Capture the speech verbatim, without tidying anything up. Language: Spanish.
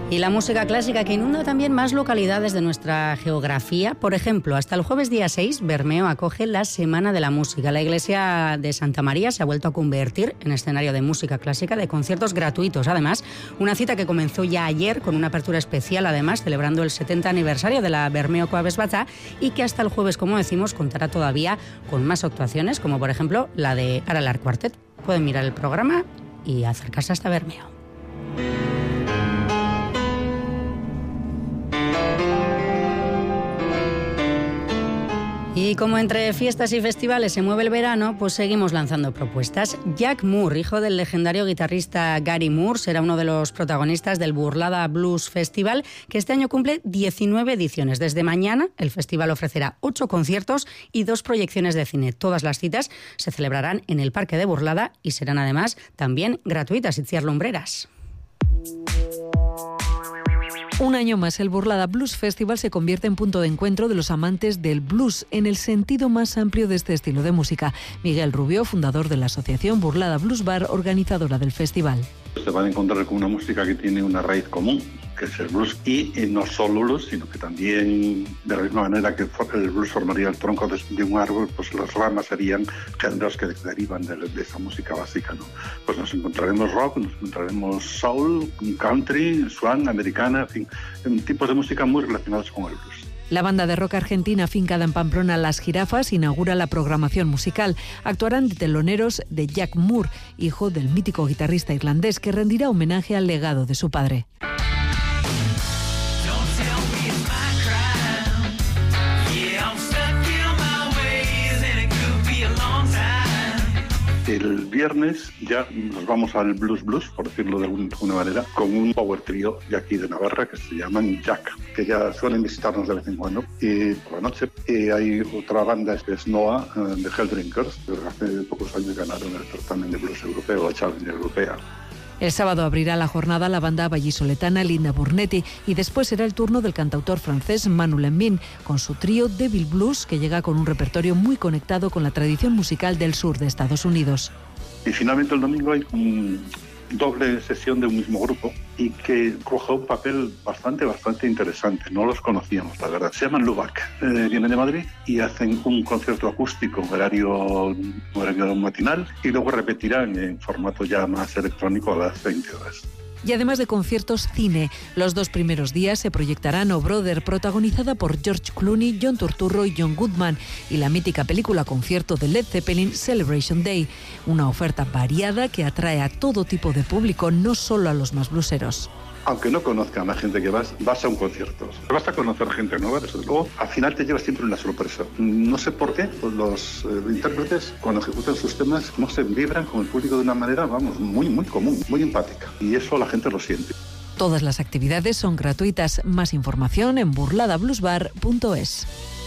Y la música clásica que inunda también más localidades de nuestra geografía. Por ejemplo, hasta el jueves día seis, Bermeo acoge la Semana de la Música. La iglesia de Santa María se ha vuelto a convertir en escenario de música clásica, de conciertos gratuitos. Además, una cita que comenzó ya ayer con una apertura especial, además, celebrando el setenta aniversario de la Bermeo Coaves Batá, y que hasta el jueves, como decimos, contará todavía con más actuaciones, como por ejemplo la de Aralar Quartet. Pueden mirar el programa y acercarse hasta Bermeo. Y como entre fiestas y festivales se mueve el verano, pues seguimos lanzando propuestas. Jack Moore, hijo del legendario guitarrista Gary Moore, será uno de los protagonistas del Burlada Blues Festival, que este año cumple diecinueve ediciones. Desde mañana, el festival ofrecerá ocho conciertos y dos proyecciones de cine. Todas las citas se celebrarán en el Parque de Burlada y serán además también gratuitas. Itziar Lumbreras. Un año más, el Burlada Blues Festival se convierte en punto de encuentro de los amantes del blues en el sentido más amplio de este estilo de música. Miguel Rubio, fundador de la asociación Burlada Blues Bar, organizadora del festival. Se van a encontrar con una música que tiene una raíz común, que es el blues, y, y no solo blues, sino que también, de la misma manera que el blues formaría el tronco de, de un árbol, pues las ramas serían géneros que derivan de, de esa música básica, ¿no? Pues nos encontraremos rock, nos encontraremos soul, country, swan, americana, en fin, en tipos de música muy relacionados con el blues. La banda de rock argentina afincada en Pamplona, Las Jirafas, inaugura la programación musical. Actuarán de teloneros de Jack Moore, hijo del mítico guitarrista irlandés, que rendirá homenaje al legado de su padre. El viernes ya nos vamos al Blues Blues, por decirlo de alguna manera, con un power trío de aquí de Navarra que se llaman Jack, que ya suelen visitarnos de vez en cuando. Y por la noche y hay otra banda, que es Noah, de Helldrinkers, que hace pocos años ganaron el certamen de blues europeo, la Challenger Europea. El sábado abrirá la jornada la banda vallisoletana Linda Burnetti y después será el turno del cantautor francés Manu Lembin con su trío Devil Blues, que llega con un repertorio muy conectado con la tradición musical del sur de Estados Unidos. Y finalmente el domingo hay un doble sesión de un mismo grupo y que coge un papel bastante, bastante interesante. No los conocíamos, la verdad. Se llaman Lubac. Eh, vienen de Madrid y hacen un concierto acústico en horario, horario matinal y luego repetirán en formato ya más electrónico a las veinte horas. Y además de conciertos, cine. Los dos primeros días se proyectarán O Brother, protagonizada por George Clooney, John Turturro y John Goodman, y la mítica película concierto de Led Zeppelin, Celebration Day. Una oferta variada que atrae a todo tipo de público, no solo a los más bluseros. Aunque no conozcan a la gente que vas, vas a un concierto. Vas a conocer gente nueva, desde luego. Al final te llevas siempre una sorpresa. No sé por qué, pues los eh, intérpretes, cuando ejecutan sus temas, no se vibran con el público de una manera, vamos, muy, muy común, muy empática. Y eso la gente lo siente. Todas las actividades son gratuitas. Más información en burlada blues bar punto es.